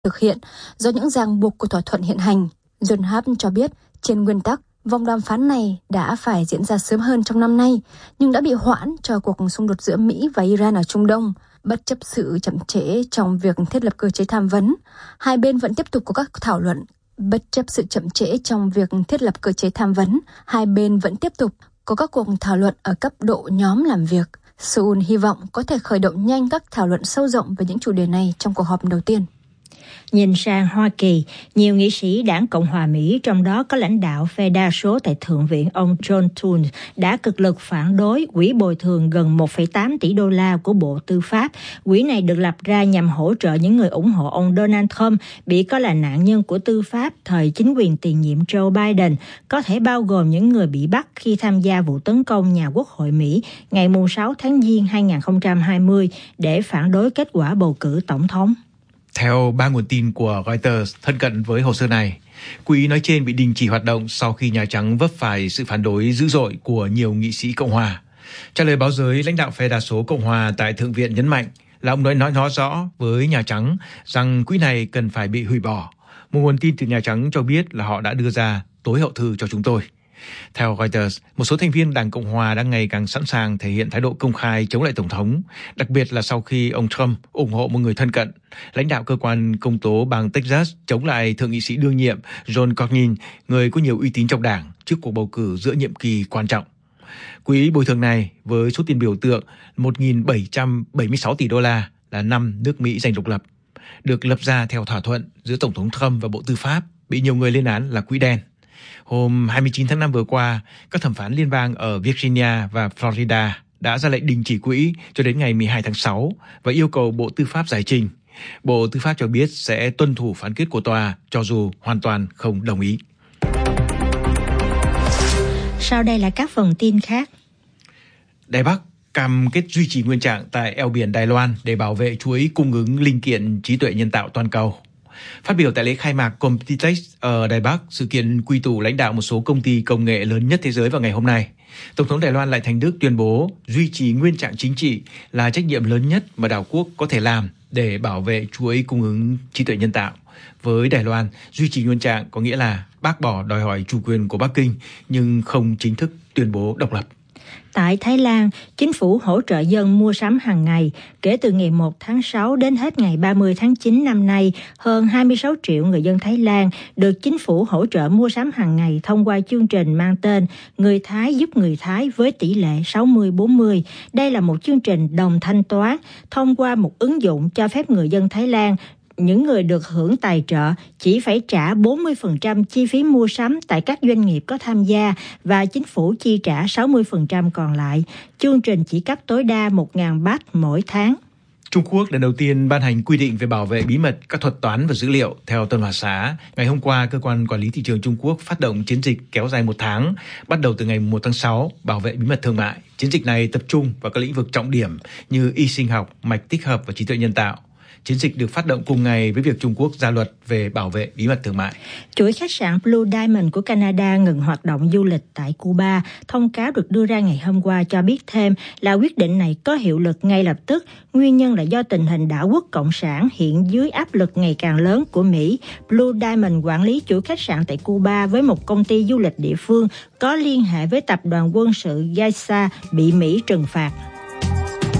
thực hiện do những ràng buộc của thỏa thuận hiện hành. John Hart cho biết, trên nguyên tắc, vòng đàm phán này đã phải diễn ra sớm hơn trong năm nay, nhưng đã bị hoãn cho cuộc xung đột giữa Mỹ và Iran ở Trung Đông. Bất chấp sự chậm trễ trong việc thiết lập cơ chế tham vấn, hai bên vẫn tiếp tục có các thảo luận. Bất chấp sự chậm trễ trong việc thiết lập cơ chế tham vấn, hai bên vẫn tiếp tục có các cuộc thảo luận ở cấp độ nhóm làm việc. Seoul hy vọng có thể khởi động nhanh các thảo luận sâu rộng về những chủ đề này trong cuộc họp đầu tiên. Nhìn sang Hoa Kỳ, nhiều nghị sĩ đảng Cộng hòa Mỹ, trong đó có lãnh đạo phe đa số tại Thượng viện ông John Thune, đã cực lực phản đối quỹ bồi thường gần 1,8 tỷ đô la của Bộ Tư pháp. Quỹ này được lập ra nhằm hỗ trợ những người ủng hộ ông Donald Trump bị coi là nạn nhân của tư pháp thời chính quyền tiền nhiệm Joe Biden, có thể bao gồm những người bị bắt khi tham gia vụ tấn công nhà Quốc hội Mỹ ngày 6 tháng Giêng 2020 để phản đối kết quả bầu cử tổng thống. Theo ba nguồn tin của Reuters thân cận với hồ sơ này, quỹ nói trên bị đình chỉ hoạt động sau khi Nhà Trắng vấp phải sự phản đối dữ dội của nhiều nghị sĩ Cộng hòa. Trả lời báo giới, lãnh đạo phe đa số Cộng hòa tại Thượng viện nhấn mạnh là ông nói rõ với Nhà Trắng rằng quỹ này cần phải bị hủy bỏ. Một nguồn tin từ Nhà Trắng cho biết là họ đã đưa ra tối hậu thư cho chúng tôi. Theo Reuters, một số thành viên Đảng Cộng hòa đang ngày càng sẵn sàng thể hiện thái độ công khai chống lại Tổng thống, đặc biệt là sau khi ông Trump ủng hộ một người thân cận, lãnh đạo cơ quan công tố bang Texas chống lại thượng nghị sĩ đương nhiệm John Cornyn, người có nhiều uy tín trong đảng trước cuộc bầu cử giữa nhiệm kỳ quan trọng. Quỹ bồi thường này với số tiền biểu tượng 1.776 tỷ đô la là năm nước Mỹ giành độc lập, được lập ra theo thỏa thuận giữa Tổng thống Trump và Bộ Tư pháp, bị nhiều người lên án là quỹ đen. Hôm 29 tháng 5 vừa qua, các thẩm phán liên bang ở Virginia và Florida đã ra lệnh đình chỉ quỹ cho đến ngày 12 tháng 6 và yêu cầu Bộ Tư pháp giải trình. Bộ Tư pháp cho biết sẽ tuân thủ phán quyết của tòa cho dù hoàn toàn không đồng ý. Sau đây là các phần tin khác. Đài Bắc cam kết duy trì nguyên trạng tại eo biển Đài Loan để bảo vệ chuỗi cung ứng linh kiện trí tuệ nhân tạo toàn cầu. Phát biểu tại lễ khai mạc Computex ở Đài Bắc, sự kiện quy tụ lãnh đạo một số công ty công nghệ lớn nhất thế giới vào ngày hôm nay, Tổng thống Đài Loan Lại Thành Đức tuyên bố duy trì nguyên trạng chính trị là trách nhiệm lớn nhất mà đảo quốc có thể làm để bảo vệ chuỗi cung ứng trí tuệ nhân tạo. Với Đài Loan, duy trì nguyên trạng có nghĩa là bác bỏ đòi hỏi chủ quyền của Bắc Kinh nhưng không chính thức tuyên bố độc lập. Tại Thái Lan, chính phủ hỗ trợ dân mua sắm hàng ngày. Kể từ ngày 1 tháng 6 đến hết ngày 30 tháng 9 năm nay, hơn 26 triệu người dân Thái Lan được chính phủ hỗ trợ mua sắm hàng ngày thông qua chương trình mang tên Người Thái giúp người Thái với tỷ lệ 60-40. Đây là một chương trình đồng thanh toán thông qua một ứng dụng cho phép người dân Thái Lan, những người được hưởng tài trợ chỉ phải trả 40% chi phí mua sắm tại các doanh nghiệp có tham gia và chính phủ chi trả 60% còn lại. Chương trình chỉ cấp tối đa 1.000 baht mỗi tháng. Trung Quốc lần đầu tiên ban hành quy định về bảo vệ bí mật các thuật toán và dữ liệu. Theo Tân Hoa Xã, ngày hôm qua, Cơ quan Quản lý Thị trường Trung Quốc phát động chiến dịch kéo dài 1 tháng, bắt đầu từ ngày 1 tháng 6, bảo vệ bí mật thương mại. Chiến dịch này tập trung vào các lĩnh vực trọng điểm như y sinh học, mạch tích hợp và trí tuệ nhân tạo. Chiến dịch được phát động cùng ngày với việc Trung Quốc ra luật về bảo vệ bí mật thương mại. Chuỗi khách sạn Blue Diamond của Canada ngừng hoạt động du lịch tại Cuba. Thông cáo được đưa ra ngày hôm qua cho biết thêm là quyết định này có hiệu lực ngay lập tức. Nguyên nhân là do tình hình đảo quốc Cộng sản hiện dưới áp lực ngày càng lớn của Mỹ. Blue Diamond quản lý chuỗi khách sạn tại Cuba với một công ty du lịch địa phương có liên hệ với tập đoàn quân sự Gaisa bị Mỹ trừng phạt.